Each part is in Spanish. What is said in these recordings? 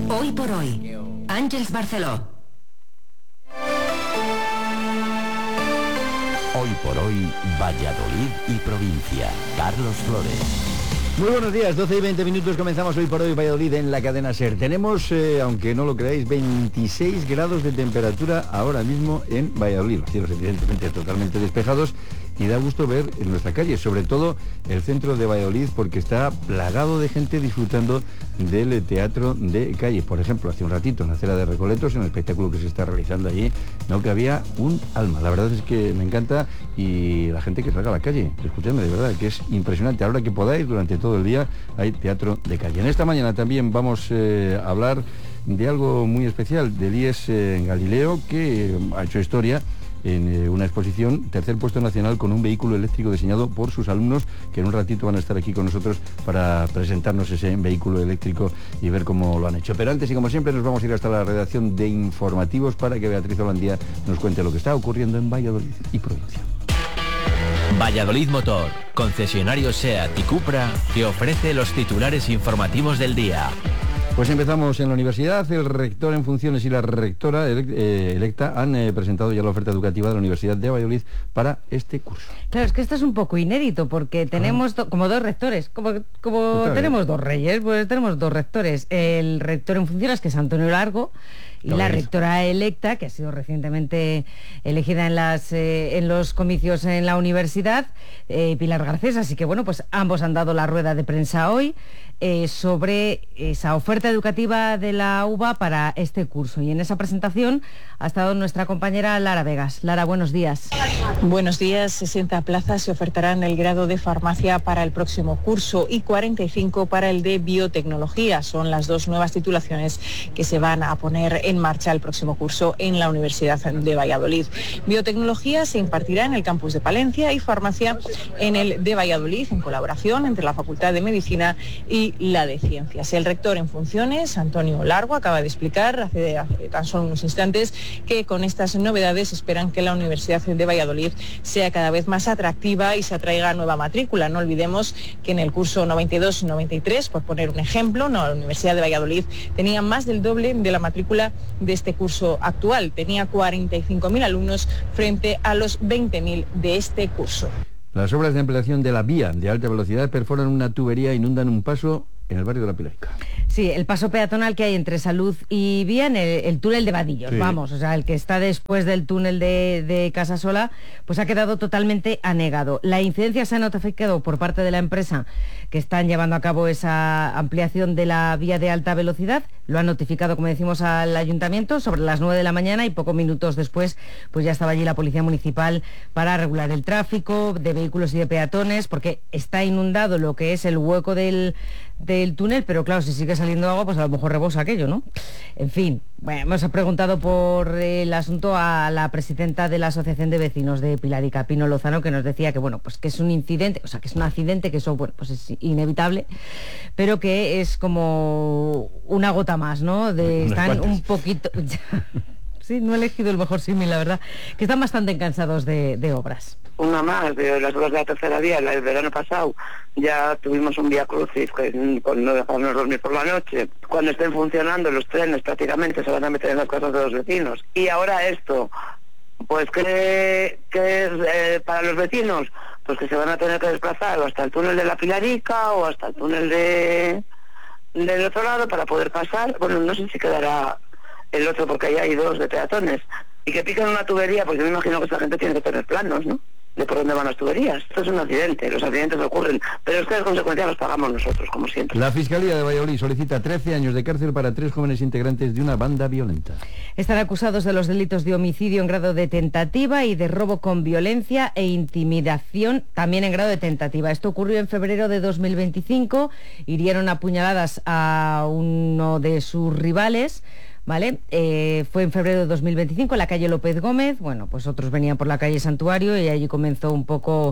Hoy por hoy, Àngels Barceló. Hoy por hoy, Valladolid y provincia. Carlos Flores. Muy buenos días, 12 y 20 minutos, comenzamos Hoy por hoy Valladolid en la cadena SER. Tenemos, aunque no lo creáis, 26 grados de temperatura ahora mismo en Valladolid. Los cielos evidentemente totalmente despejados y da gusto ver en nuestra calle, sobre todo el centro de Valladolid, porque está plagado de gente disfrutando del teatro de calle. Por ejemplo, hace un ratito en la acera de Recoletos, en el espectáculo que se está realizando allí, no cabía un alma. La verdad es que me encanta, y la gente que salga a la calle, escúchame, de verdad, que es impresionante. Ahora que podáis, durante todo el día hay teatro de calle. En esta mañana también vamos a hablar de algo muy especial, del IES en Galileo, que ha hecho historia en una exposición, tercer puesto nacional con un vehículo eléctrico diseñado por sus alumnos, que en un ratito van a estar aquí con nosotros para presentarnos ese vehículo eléctrico y ver cómo lo han hecho. Pero antes, y como siempre, nos vamos a ir hasta la redacción de informativos para que Beatriz Holandía nos cuente lo que está ocurriendo en Valladolid y provincia. Valladolid Motor, concesionario SEAT y Cupra, que ofrece los titulares informativos del día. Pues empezamos en la universidad. El rector en funciones y la rectora electa han presentado ya la oferta educativa de la Universidad de Valladolid para este curso. Claro, es que esto es un poco inédito porque tenemos como dos rectores, como tenemos dos reyes, pues tenemos dos rectores. El rector en funciones, que es Antonio Largo, y la rectora electa, que ha sido recientemente elegida en los comicios en la universidad, Pilar Garcés. Así que bueno, pues ambos han dado la rueda de prensa hoy sobre esa oferta educativa de la UVA para este curso. Y en esa presentación ha estado nuestra compañera Lara Vegas. Lara, buenos días. Buenos días. 60 plazas se ofertarán el grado de farmacia para el próximo curso y 45 para el de biotecnología. Son las dos nuevas titulaciones que se van a poner en marcha el próximo curso en la Universidad de Valladolid. Biotecnología se impartirá en el campus de Palencia y farmacia en el de Valladolid, en colaboración entre la Facultad de Medicina y la de Ciencias. El rector en funciones, Antonio Largo, acaba de explicar hace tan solo unos instantes que con estas novedades esperan que la Universidad de Valladolid sea cada vez más atractiva y se atraiga nueva matrícula. No olvidemos que en el curso 92 y 93, por poner un ejemplo, la Universidad de Valladolid tenía más del doble de la matrícula de este curso actual. Tenía 45.000 alumnos frente a los 20.000 de este curso. Las obras de ampliación de la vía de alta velocidad perforan una tubería e inundan un paso en el barrio de la Pilarica. Sí, el paso peatonal que hay entre Salud y Vía, en el túnel de Vadillos, sí. Vamos, o sea, el que está después del túnel de Casasola, pues ha quedado totalmente anegado. La incidencia se ha notificado por parte de la empresa que están llevando a cabo esa ampliación de la vía de alta velocidad. Lo han notificado, como decimos, al ayuntamiento sobre las 9 de la mañana y pocos minutos después pues ya estaba allí la Policía Municipal para regular el tráfico de vehículos y de peatones, porque está inundado lo que es el hueco del túnel, pero claro, si sigue saliendo agua, pues a lo mejor rebosa aquello, ¿no? En fin, bueno, hemos preguntado por el asunto a la presidenta de la Asociación de Vecinos de Pilarica, Pino Lozano, que nos decía que bueno, pues que es un incidente, o sea, que es un accidente, que eso, bueno, pues es inevitable, pero que es como una gota más, ¿no? Están un poquito... Sí, no he elegido el mejor símil, la verdad, que están bastante cansados de obras. Una más de las obras de la tercera vía, el verano pasado ya tuvimos un vía crucis con no dejarnos dormir por la noche. Cuando estén funcionando los trenes prácticamente se van a meter en las casas de los vecinos. Y ahora esto, pues ¿qué es para los vecinos? Pues que se van a tener que desplazar o hasta el túnel de la Pilarica o hasta el túnel del otro lado para poder pasar. Bueno, no sé si quedará el otro porque ahí hay dos de peatones. Y que piquen una tubería, pues yo me imagino que esta gente tiene que tener planos, ¿no? De por dónde van las tuberías. Esto es un accidente, los accidentes ocurren, pero es que las consecuencias las pagamos nosotros, como siempre. La Fiscalía de Valladolid solicita 13 años de cárcel para 3 jóvenes integrantes de una banda violenta. Están acusados de los delitos de homicidio en grado de tentativa y de robo con violencia e intimidación también en grado de tentativa. Esto ocurrió en febrero de 2025, hirieron a puñaladas a uno de sus rivales, ¿vale? Fue en febrero de 2025 en la calle López Gómez. Bueno, pues otros venían por la calle Santuario y allí comenzó un poco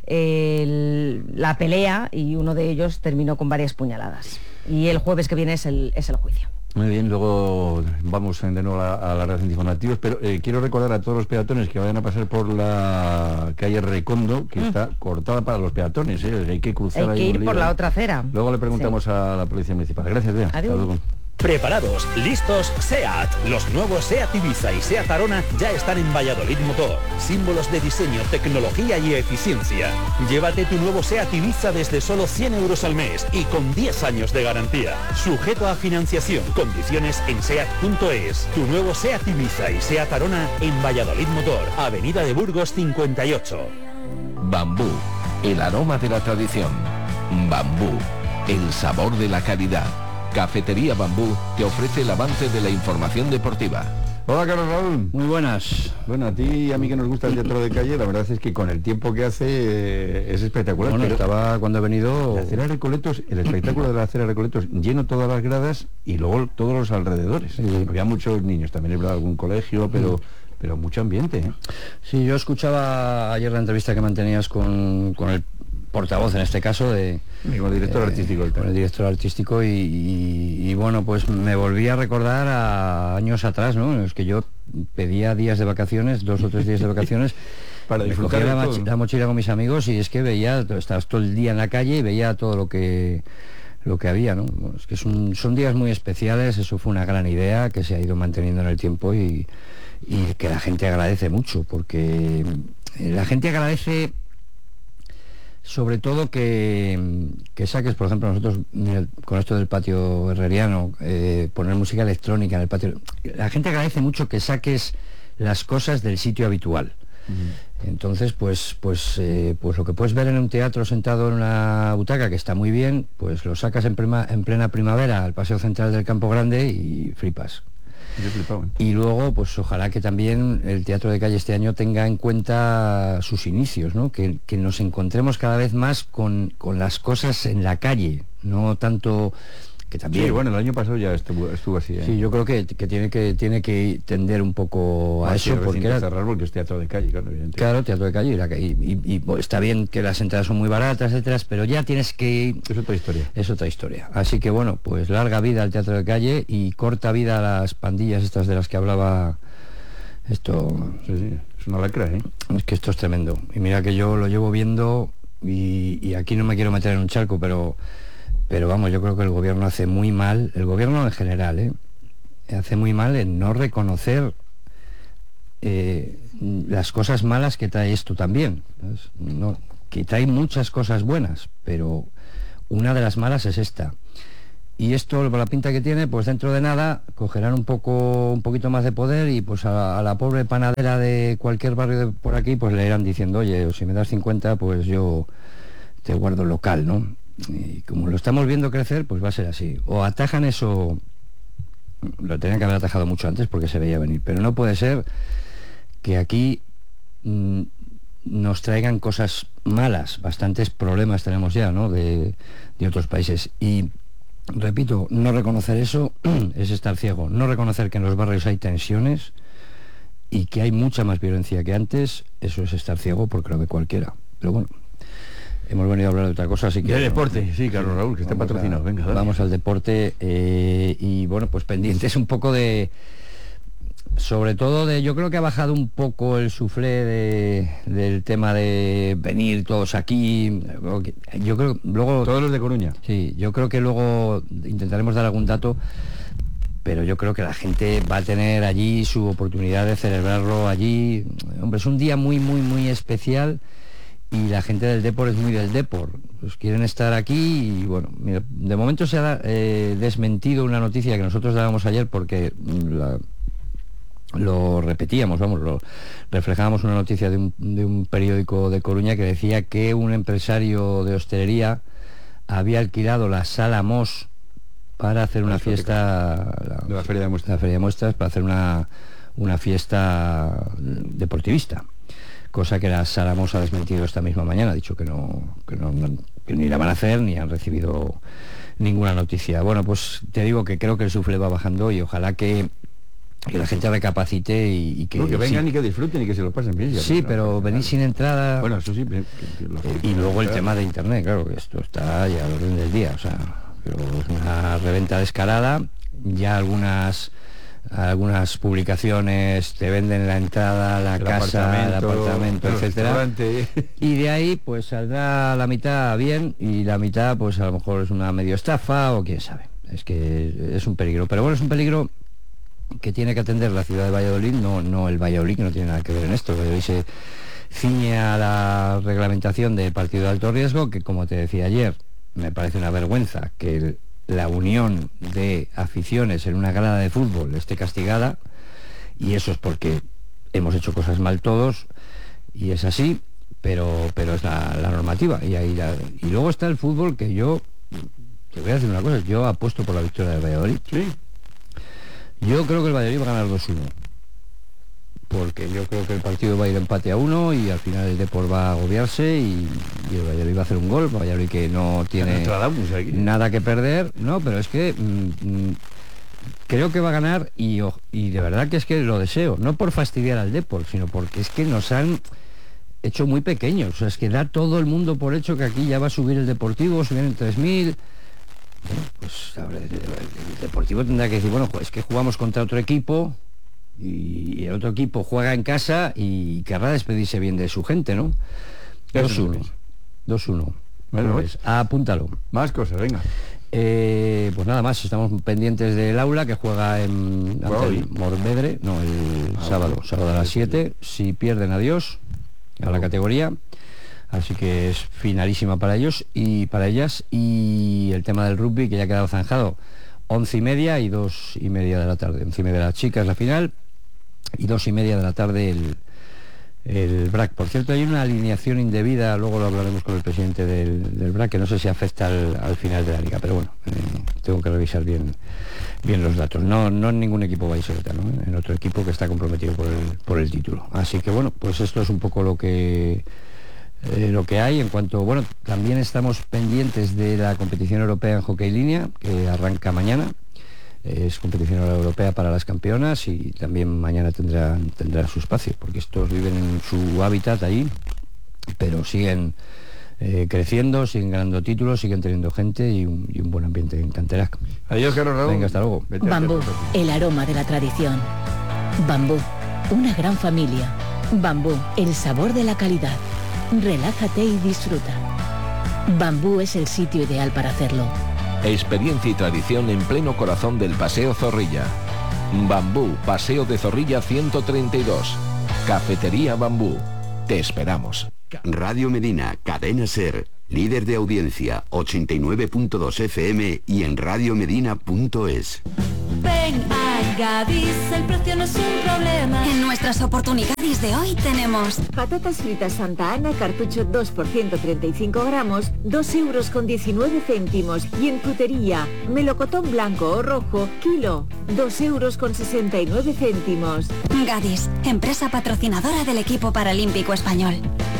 la pelea y uno de ellos terminó con varias puñaladas. Y el jueves que viene es el juicio. Muy bien, luego vamos de nuevo a la redacción de informativos, pero quiero recordar a todos los peatones que vayan a pasar por la calle Recondo, que está cortada para los peatones, hay que cruzar. Hay que ir por la otra acera. Luego le preguntamos a la Policía Municipal. Gracias, Bea. Adiós. Hasta luego. Preparados, listos, SEAT. Los nuevos SEAT Ibiza y SEAT Arona ya están en Valladolid Motor. Símbolos de diseño, tecnología y eficiencia. Llévate tu nuevo SEAT Ibiza desde solo 100 euros al mes y con 10 años de garantía. Sujeto a financiación. Condiciones en SEAT.es. Tu nuevo SEAT Ibiza y SEAT Arona en Valladolid Motor. Avenida de Burgos 58. Bambú, el aroma de la tradición. Bambú, el sabor de la calidad. Cafetería Bambú te ofrece el avance de la información deportiva. Hola, Carlos Raúl. Muy buenas. Bueno, a ti y a mí que nos gusta el teatro de calle, la verdad es que con el tiempo que hace es espectacular. Bueno, pero estaba cuando he venido... La Acera Recoletos, el espectáculo de la Acera Recoletos, lleno todas las gradas y luego todos los alrededores. Sí. Había muchos niños, también he algún colegio, pero mucho ambiente, ¿eh? Sí, yo escuchaba ayer la entrevista que mantenías con el portavoz, en este caso, con el director artístico. Con el director artístico y bueno, pues me volví a recordar a años atrás, ¿no? En los que yo pedía días de vacaciones, 2 o 3 días de vacaciones, para disfrutar de todo, la mochila con mis amigos y es que veía, estabas todo el día en la calle y veía todo lo que había, ¿no? Bueno, es que son días muy especiales, eso fue una gran idea que se ha ido manteniendo en el tiempo y que la gente agradece mucho, porque la gente agradece sobre todo que saques, por ejemplo, nosotros con esto del patio herreriano, poner música electrónica en el patio, la gente agradece mucho que saques las cosas del sitio habitual. Entonces, pues lo que puedes ver en un teatro sentado en una butaca, que está muy bien, pues lo sacas en plena primavera al Paseo Central del Campo Grande y flipas. Yo flipaba, ¿eh? Y luego, pues ojalá que también el teatro de calle este año tenga en cuenta sus inicios, ¿no? Que nos encontremos cada vez más con las cosas en la calle, no tanto... que también... Sí, bueno, el año pasado ya estuvo así, ¿eh? Sí, yo creo que tiene que tender un poco a eso, porque es teatro de calle, claro, evidentemente. Claro, teatro de calle, y está bien que las entradas son muy baratas, etcétera, pero ya tienes que... Es otra historia. Es otra historia. Así que bueno, pues larga vida al teatro de calle y corta vida a las pandillas estas de las que hablaba esto. Sí, es una lacra, ¿eh? Es que esto es tremendo. Y mira que yo lo llevo viendo y aquí no me quiero meter en un charco, pero vamos, yo creo que el gobierno hace muy mal, el gobierno en general, hace muy mal en no reconocer las cosas malas que trae esto también. No, que trae muchas cosas buenas, pero una de las malas es esta. Y esto, por la pinta que tiene, pues dentro de nada cogerán un poquito más de poder y pues a la pobre panadera de cualquier barrio de por aquí, pues le irán diciendo, oye, si me das 50, pues yo te guardo el local, ¿no? Y como lo estamos viendo crecer, pues va a ser así. O atajan eso, lo tenían que haber atajado mucho antes porque se veía venir, pero no puede ser que aquí nos traigan cosas malas. Bastantes problemas tenemos ya, ¿no? de otros países. Y repito, no reconocer eso es estar ciego. No reconocer que en los barrios hay tensiones y que hay mucha más violencia que antes, eso es estar ciego porque lo ve cualquiera. Pero bueno, hemos venido a hablar de otra cosa, así que... De deporte, sí, Carlos Raúl, que está patrocinado. Venga, dale. Vamos al deporte y bueno, pues pendientes un poco de... Sobre todo yo creo que ha bajado un poco el suflé del tema de venir todos aquí. Yo creo luego... Todos los de Coruña. Sí, yo creo que luego intentaremos dar algún dato, pero yo creo que la gente va a tener allí su oportunidad de celebrarlo allí. Hombre, es un día muy, muy, muy especial. Y la gente del Depor es muy del Depor, pues quieren estar aquí y bueno, mira, de momento se ha desmentido una noticia que nosotros dábamos ayer porque lo repetíamos, lo reflejábamos una noticia de un periódico de Coruña que decía que un empresario de hostelería había alquilado la Sala Mos para hacer una fiesta, la Feria de Muestras. La Feria de Muestras, para hacer una fiesta deportivista. Cosa que la Sala Mos ha desmentido esta misma mañana, ha dicho que ni la van a hacer ni han recibido ninguna noticia. Bueno, pues te digo que creo que el sufle va bajando y ojalá que la gente recapacite y que... No, que vengan y que disfruten y que se lo pasen bien. Sí, pero venir sin entrada... Bueno, eso sí. Y luego el tema de internet, claro, que esto está ya al orden del día, o sea, pero es una reventa descarada, ya algunas publicaciones te venden la entrada, la casa, el apartamento, etcétera, y de ahí pues saldrá la mitad bien y la mitad pues a lo mejor es una medio estafa o quién sabe. Es que es un peligro. Pero bueno, es un peligro que tiene que atender la ciudad de Valladolid, no el Valladolid, que no tiene nada que ver en esto. El Valladolid se ciñe a la reglamentación de partido de alto riesgo, que como te decía ayer, me parece una vergüenza que la unión de aficiones en una grada de fútbol esté castigada, y eso es porque hemos hecho cosas mal todos, y es así, pero es la normativa. Y luego está el fútbol, que yo te voy a decir una cosa, yo apuesto por la victoria del Valladolid. Sí. Yo creo que el Valladolid va a ganar 2-1, porque yo creo que el partido va a ir empate a 1 y al final el Depor va a agobiarse y el Valladolid va a hacer un gol. Valladolid que no tiene nada que perder, no, pero es que creo que va a ganar y de verdad que es que lo deseo, no por fastidiar al Depor, sino porque es que nos han hecho muy pequeños. O sea, es que da todo el mundo por hecho que aquí ya va a subir el Deportivo, subir 3.000. Bueno, pues el Deportivo tendrá que decir, bueno, pues es que jugamos contra otro equipo y el otro equipo juega en casa y querrá despedirse bien de su gente, ¿no? 2-1. Bueno, pues apúntalo. Más cosas, venga. Pues nada más, estamos pendientes del Aula, que juega ante el Morvedre, el sábado a las 7. Si pierden, adiós a la categoría. Así que es finalísima para ellos y para ellas. Y el tema del rugby, que ya ha quedado zanjado, 11:30 y 2:30 de la tarde. 11:30 de las chicas la final y 2:30 de la tarde el BRAC. Por cierto, hay una alineación indebida, luego lo hablaremos con el presidente del BRAC, que no sé si afecta al final de la liga, pero bueno, tengo que revisar bien los datos. No en ningún equipo vallisoletano, en otro equipo que está comprometido por el título. Así que bueno, pues esto es un poco lo que hay en cuanto. Bueno, también estamos pendientes de la competición europea en hockey línea, que arranca mañana. Es competición europea para las campeonas y también mañana tendrá su espacio, porque estos viven en su hábitat ahí, pero siguen creciendo, siguen ganando títulos, siguen teniendo gente y un buen ambiente en cantera. Adiós, Carlos Raúl. Venga, hasta luego. Bambú, el aroma de la tradición. Bambú, una gran familia. Bambú, el sabor de la calidad. Relájate y disfruta. Bambú es el sitio ideal para hacerlo. Experiencia y tradición en pleno corazón del Paseo Zorrilla. Bambú, Paseo de Zorrilla 132. Cafetería Bambú. Te esperamos. Radio Medina, Cadena SER, líder de audiencia, 89.2 FM y en radiomedina.es. Ven a Gadis, el precio no es un problema. En nuestras oportunidades de hoy tenemos patatas fritas Santa Ana, cartucho 2 por 135 gramos, 2,19 €. Y en frutería, melocotón blanco o rojo, kilo, 2,69 €. Gadis, empresa patrocinadora del equipo paralímpico español.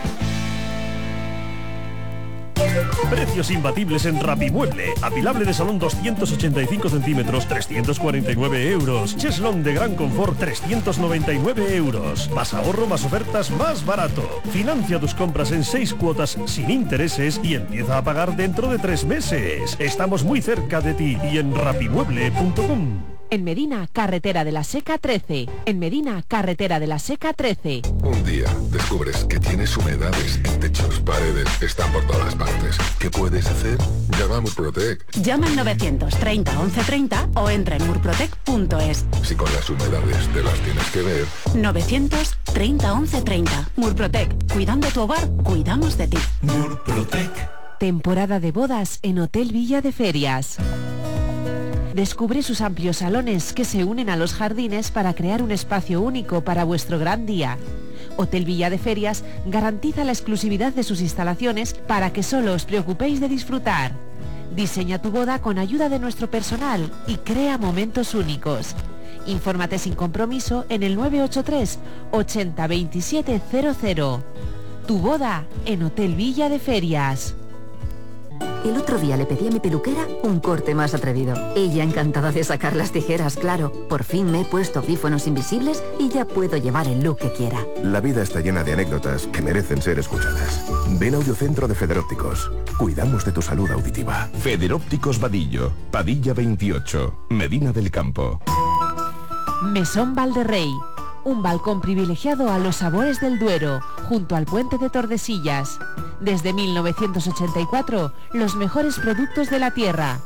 Precios imbatibles en Rapimueble. Apilable de salón 285 centímetros, 349 €. Cheslón de gran confort, 399 €. Más ahorro, más ofertas, más barato. Financia tus compras en 6 cuotas sin intereses y empieza a pagar dentro de 3 meses. Estamos muy cerca de ti y en rapimueble.com. En Medina, carretera de la Seca 13. En Medina, carretera de la Seca 13. Un día descubres que tienes humedades en techos, paredes, están por todas partes. ¿Qué puedes hacer? Llama a Murprotec. Llama al 930 1130 o entra en murprotec.es. Si con las humedades te las tienes que ver. 930 1130. Murprotec. Cuidando tu hogar, cuidamos de ti. Murprotec. Temporada de bodas en Hotel Villa de Ferias. Descubre sus amplios salones que se unen a los jardines para crear un espacio único para vuestro gran día. Hotel Villa de Ferias garantiza la exclusividad de sus instalaciones para que solo os preocupéis de disfrutar. Diseña tu boda con ayuda de nuestro personal y crea momentos únicos. Infórmate sin compromiso en el 983 80 27 00. Tu boda en Hotel Villa de Ferias. El otro día le pedí a mi peluquera un corte más atrevido. Ella encantada de sacar las tijeras, claro. Por fin me he puesto audífonos invisibles y ya puedo llevar el look que quiera. La vida está llena de anécdotas que merecen ser escuchadas. Ven a Audiocentro de Federópticos. Cuidamos de tu salud auditiva. Federópticos Vadillo, Padilla 28, Medina del Campo. Mesón Valderrey. Un balcón privilegiado a los sabores del Duero, junto al puente de Tordesillas. Desde 1984, los mejores productos de la tierra.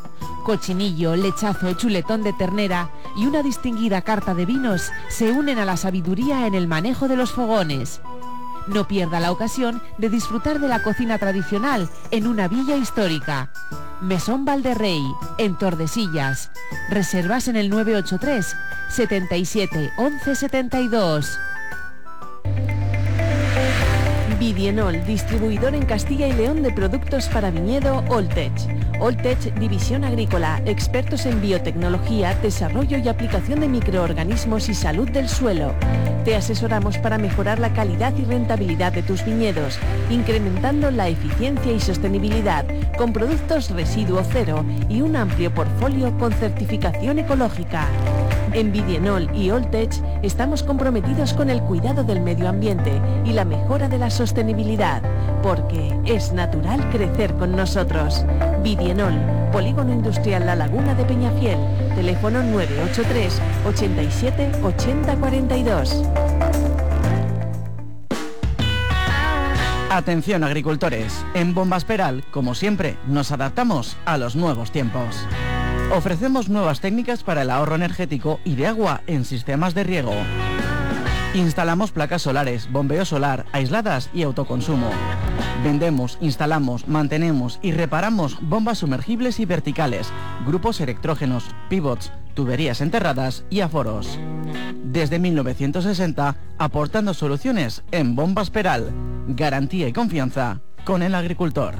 Cochinillo, lechazo, chuletón de ternera y una distinguida carta de vinos se unen a la sabiduría en el manejo de los fogones. No pierda la ocasión de disfrutar de la cocina tradicional en una villa histórica. Mesón Valderrey, en Tordesillas. Reservas en el 983 77 11 72. Vidienol, distribuidor en Castilla y León de productos para viñedo Alltech. Alltech, división agrícola, expertos en biotecnología, desarrollo y aplicación de microorganismos y salud del suelo. Te asesoramos para mejorar la calidad y rentabilidad de tus viñedos, incrementando la eficiencia y sostenibilidad, con productos residuo cero y un amplio portfolio con certificación ecológica. En Vidienol y Alltech estamos comprometidos con el cuidado del medio ambiente y la mejora de la sostenibilidad, porque es natural crecer con nosotros. Vidienol, Polígono Industrial La Laguna de Peñafiel, teléfono 983 87 80 42. Atención agricultores, en Bombasperal, como siempre, nos adaptamos a los nuevos tiempos. Ofrecemos nuevas técnicas para el ahorro energético y de agua en sistemas de riego. Instalamos placas solares, bombeo solar, aisladas y autoconsumo. Vendemos, instalamos, mantenemos y reparamos bombas sumergibles y verticales, grupos electrógenos, pivots, tuberías enterradas y aforos. Desde 1960, aportando soluciones en Bombasperal. Garantía y confianza con el agricultor.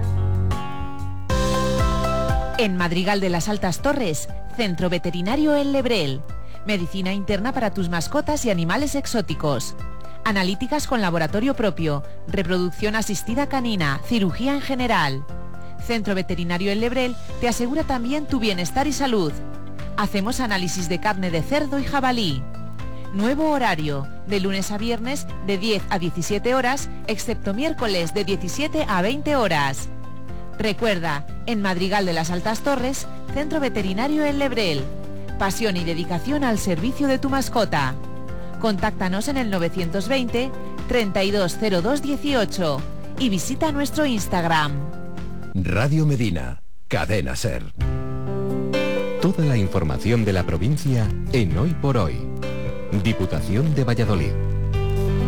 En Madrigal de las Altas Torres, Centro Veterinario El Lebrel. Medicina interna para tus mascotas y animales exóticos. Analíticas con laboratorio propio, reproducción asistida canina, cirugía en general. Centro Veterinario El Lebrel te asegura también tu bienestar y salud. Hacemos análisis de carne de cerdo y jabalí. Nuevo horario, de lunes a viernes de 10 a 17 horas, excepto miércoles de 17 a 20 horas. Recuerda, en Madrigal de las Altas Torres, Centro Veterinario El Lebrel. Pasión y dedicación al servicio de tu mascota. Contáctanos en el 920 320218 y visita nuestro Instagram. Radio Medina, Cadena Ser. Toda la información de la provincia en Hoy por Hoy. Diputación de Valladolid.